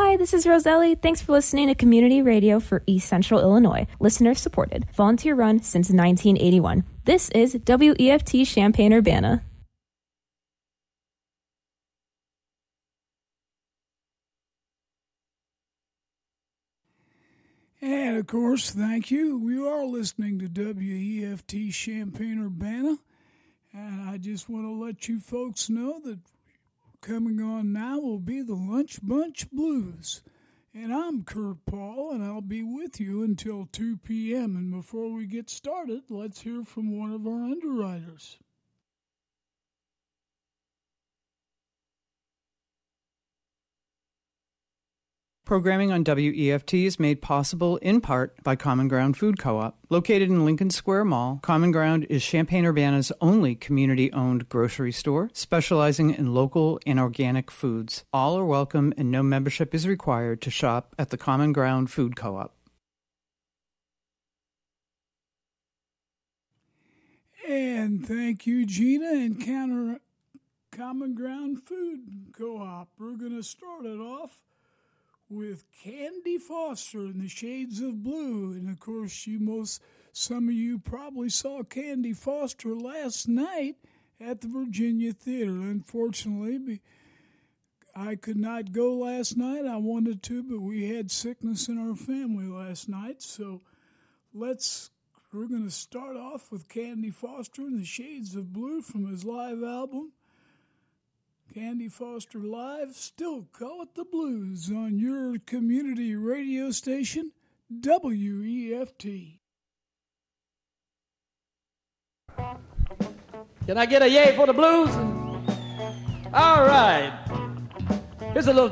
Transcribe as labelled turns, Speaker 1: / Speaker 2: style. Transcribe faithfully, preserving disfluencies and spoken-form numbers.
Speaker 1: Hi, this is Roselli. Thanks for listening to Community Radio for East Central Illinois. Listener supported. Volunteer run since nineteen eighty-one. This is W E F T Champaign-Urbana.
Speaker 2: And, of course, thank you. We are listening to W E F T Champaign-Urbana. And I just want to let you folks know that coming on now will be the Lunch Bunch Blues. And I'm Kurt Paul, and I'll be with you until two p.m. And before we get started, let's hear from one of our underwriters.
Speaker 3: Programming on W E F T is made possible in part by Common Ground Food Co-op. Located in Lincoln Square Mall, Common Ground is Champaign-Urbana's only community-owned grocery store, specializing in local and organic foods. All are welcome and no membership is required to shop at the Common Ground Food Co-op.
Speaker 2: And thank you, Gina, and Counter Common Ground Food Co-op. We're going to start it off with Candy Foster in the Shades of Blue. And, of course, you most some of you probably saw Candy Foster last night at the Virginia Theater. Unfortunately, I could not go last night. I wanted to, but we had sickness in our family last night. So let's, we're going to start off with Candy Foster in the Shades of Blue from his live album, Candy Foster Live. Still Call It the Blues on your community radio station, W E F T.
Speaker 4: Can I get a yay for the blues? All right. Here's a little